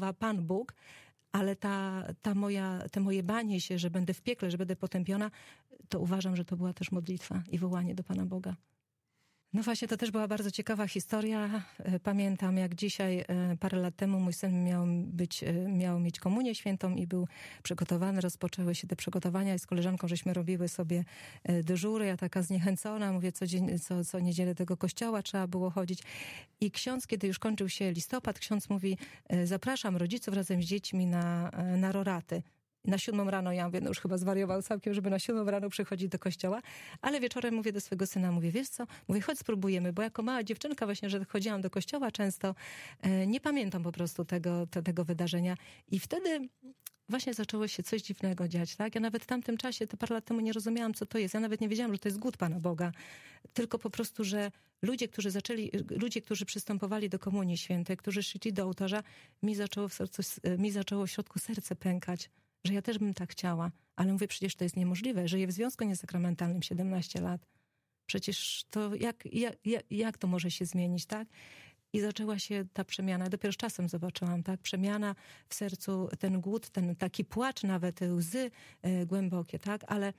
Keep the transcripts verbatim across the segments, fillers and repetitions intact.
słowa Pan Bóg, ale ta, ta moja, te moje banie się, że będę w piekle, że będę potępiona, to uważam, że to była też modlitwa i wołanie do Pana Boga. No właśnie, to też była bardzo ciekawa historia. Pamiętam, jak dzisiaj, parę lat temu mój syn miał być, miał mieć komunię świętą i był przygotowany, rozpoczęły się te przygotowania i z koleżanką żeśmy robiły sobie dyżury. Ja taka zniechęcona, mówię, co, dzień, co, co niedzielę do tego kościoła trzeba było chodzić. I ksiądz, kiedy już kończył się listopad, ksiądz mówi, zapraszam rodziców razem z dziećmi na, na roraty. Na siódmą rano, ja mówię, no już chyba zwariował całkiem, żeby na siódmą rano przychodzić do kościoła, ale wieczorem mówię do swojego syna, mówię, wiesz co, mówię, chodź spróbujemy, bo jako mała dziewczynka właśnie, że chodziłam do kościoła często, nie pamiętam po prostu tego, te, tego wydarzenia i wtedy właśnie zaczęło się coś dziwnego dziać, tak? Ja nawet w tamtym czasie, te parę lat temu nie rozumiałam, co to jest. Ja nawet nie wiedziałam, że to jest głód Pana Boga. Tylko po prostu, że ludzie, którzy zaczęli, ludzie, którzy przystępowali do Komunii Świętej, którzy szli do ołtarza, mi zaczęło w sercu, mi zaczęło w środku serce pękać, że ja też bym tak chciała. Ale mówię, przecież to jest niemożliwe. Żyję w związku niesakramentalnym siedemnaście lat. Przecież to jak, jak, jak to może się zmienić, tak? I zaczęła się ta przemiana. Dopiero z czasem zobaczyłam, tak? Przemiana w sercu, ten głód, ten taki płacz nawet, łzy e, głębokie, tak? Ale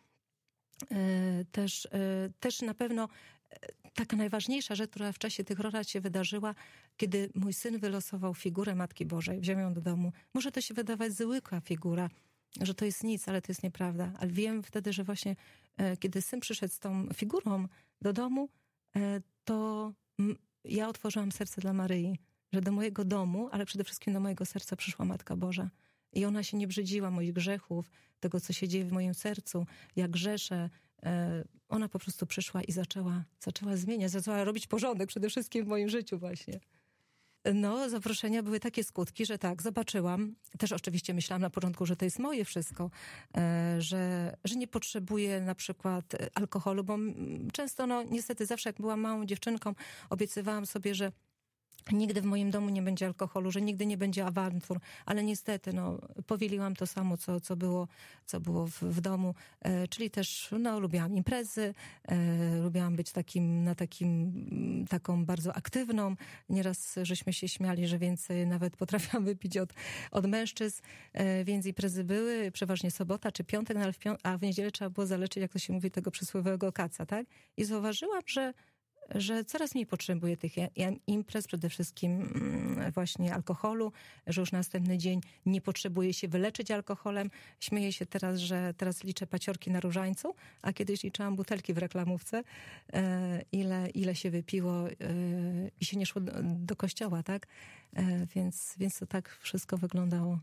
e, też, e, też na pewno e, taka najważniejsza rzecz, która w czasie tych rorat się wydarzyła, kiedy mój syn wylosował figurę Matki Bożej, wziął ją do domu. Może to się wydawać zwykła figura, że to jest nic, ale to jest nieprawda. Ale wiem wtedy, że właśnie e, kiedy syn przyszedł z tą figurą do domu, e, to m, ja otworzyłam serce dla Maryi, że do mojego domu, ale przede wszystkim do mojego serca przyszła Matka Boża. I ona się nie brzydziła moich grzechów, tego, co się dzieje w moim sercu, jak grzeszę. E, ona po prostu przyszła i zaczęła, zaczęła zmieniać, zaczęła robić porządek przede wszystkim w moim życiu właśnie. No, zaproszenia były takie skutki, że tak, zobaczyłam. Też oczywiście myślałam na początku, że to jest moje wszystko, że, że nie potrzebuję na przykład alkoholu, bo często, no niestety zawsze jak byłam małą dziewczynką, obiecywałam sobie, że nigdy w moim domu nie będzie alkoholu, że nigdy nie będzie awantur, ale niestety, no, powieliłam to samo, co, co było, co było w, w domu, e, czyli też, no, lubiłam imprezy, e, lubiłam być takim, na takim, taką bardzo aktywną. Nieraz żeśmy się śmiali, że więcej nawet potrafiłam wypić od, od mężczyzn, e, więc imprezy były, przeważnie sobota czy piątek, no, ale w pią- a w niedzielę trzeba było zaleczyć, jak to się mówi, tego przysłowiowego kaca, tak? I zauważyłam, że że coraz mniej potrzebuję tych imprez, przede wszystkim właśnie alkoholu, że już następny dzień nie potrzebuję się wyleczyć alkoholem. Śmieję się teraz, że teraz liczę paciorki na różańcu, a kiedyś liczyłam butelki w reklamówce, ile, ile się wypiło i się nie szło do, do kościoła, tak? Więc, więc to tak wszystko wyglądało.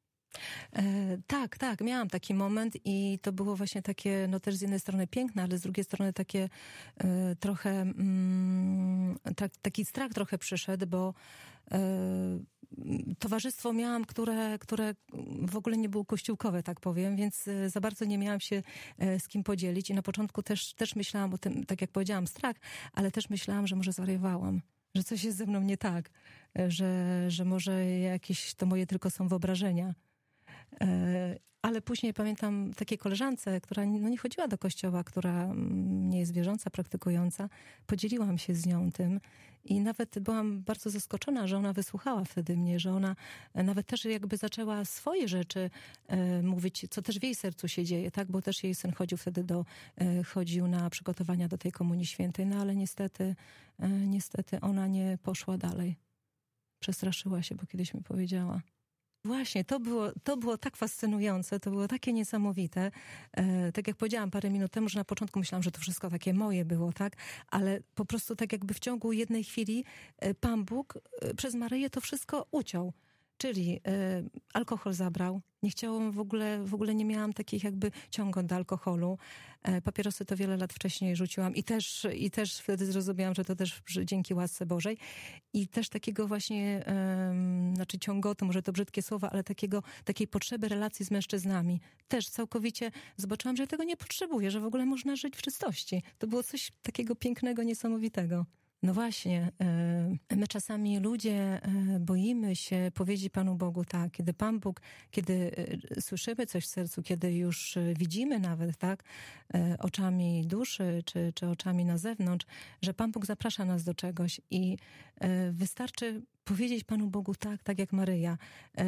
E, tak, tak, miałam taki moment i to było właśnie takie, no też z jednej strony piękne, ale z drugiej strony takie e, trochę, mm, tak, taki strach trochę przyszedł, bo e, towarzystwo miałam, które, które w ogóle nie było kościółkowe, tak powiem, więc za bardzo nie miałam się z kim podzielić i na początku też, też myślałam o tym, tak jak powiedziałam, strach, ale też myślałam, że może zwariowałam, że coś jest ze mną nie tak, że, że może jakieś to moje tylko są wyobrażenia. Ale później pamiętam takiej koleżance, która no nie chodziła do kościoła, która nie jest wierząca, praktykująca. Podzieliłam się z nią tym i nawet byłam bardzo zaskoczona, że ona wysłuchała wtedy mnie, że ona nawet też jakby zaczęła swoje rzeczy e, mówić, co też w jej sercu się dzieje, tak? Bo też jej syn chodził wtedy do, e, chodził na przygotowania do tej Komunii Świętej, no ale niestety, e, niestety ona nie poszła dalej. Przestraszyła się, bo kiedyś mi powiedziała. Właśnie, to było, to było tak fascynujące, to było takie niesamowite. E, tak jak powiedziałam parę minut temu, że na początku myślałam, że to wszystko takie moje było, tak? Ale po prostu tak jakby w ciągu jednej chwili e, Pan Bóg e, przez Maryję to wszystko uciął. Czyli e, alkohol zabrał. Nie chciałam w ogóle, w ogóle nie miałam takich jakby ciągów do alkoholu. E, papierosy to wiele lat wcześniej rzuciłam i też, i też wtedy zrozumiałam, że to też dzięki łasce Bożej. I też takiego właśnie, e, znaczy ciągotu, może to brzydkie słowa, ale takiego, takiej potrzeby relacji z mężczyznami. Też całkowicie zobaczyłam, że tego nie potrzebuję, że w ogóle można żyć w czystości. To było coś takiego pięknego, niesamowitego. No właśnie, my czasami ludzie boimy się powiedzieć Panu Bogu tak, kiedy Pan Bóg, kiedy słyszymy coś w sercu, kiedy już widzimy nawet, tak, oczami duszy, czy, czy oczami na zewnątrz, że Pan Bóg zaprasza nas do czegoś i wystarczy powiedzieć Panu Bogu tak, tak jak Maryja.